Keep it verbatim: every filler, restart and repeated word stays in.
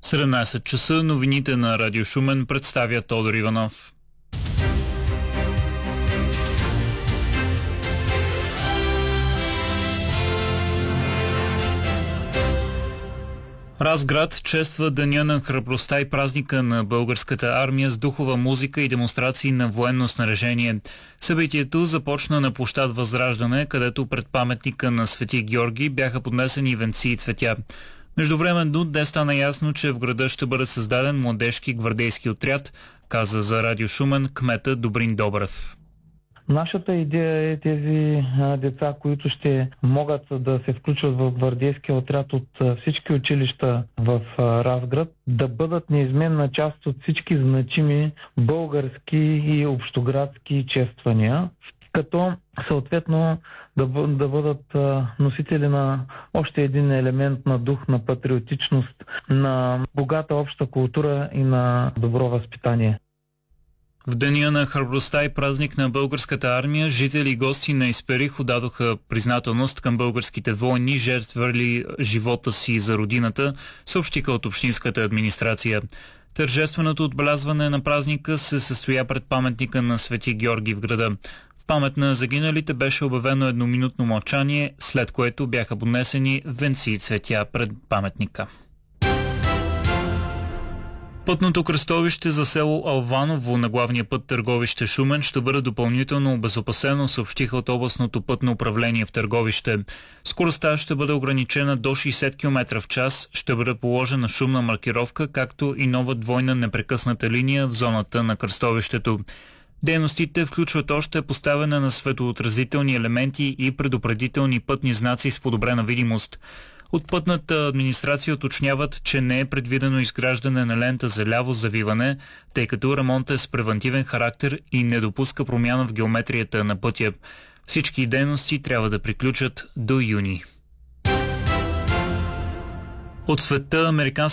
седемнайсет часа новините на Радио Шумен представя Тодор Иванов. Разград чества Деня на храбростта и празника на българската армия с духова музика и демонстрации на военно снаряжение. Събитието започна на площад Възраждане, където пред паметника на Свети Георги бяха поднесени венци и цветя. Междувременно днес стана ясно, че в града ще бъде създаден младежки гвардейски отряд, каза за Радио Шумен кмета Добрин Добрев. Нашата идея е тези а, деца, които ще могат да се включват в гвардейския отряд от а, всички училища в а, Разград, да бъдат неизменна част от всички значими български и общоградски чествания, като съответно да, да бъдат а, носители на още един елемент на дух, на патриотичност, на богата обща култура и на добро възпитание. В деня на храбростта и празник на българската армия, жители и гости на Исперих отдадоха признателност към българските воини, жертвали живота си за родината, съобщиха от общинската администрация. Тържественото отбелязване на празника се състоя пред паметника на Свети Георги в града. В памет на загиналите беше обявено едноминутно мълчание, след което бяха поднесени венци и цветя пред паметника. Пътното кръстовище за село Алваново на главния път Търговище Шумен ще бъде допълнително обезопасено, съобщиха от областното пътно управление в Търговище. Скоростта ще бъде ограничена до шейсет километра в час, ще бъде положена шумна маркировка, както и нова двойна непрекъсната линия в зоната на кръстовището. Дейностите включват още поставяне на светоотразителни елементи и предупредителни пътни знаци с подобрена видимост. От пътната администрация уточняват, че не е предвидено изграждане на лента за ляво завиване, тъй като ремонтът е с превантивен характер и не допуска промяна в геометрията на пътя. Всички дейности трябва да приключат до юни. От света американски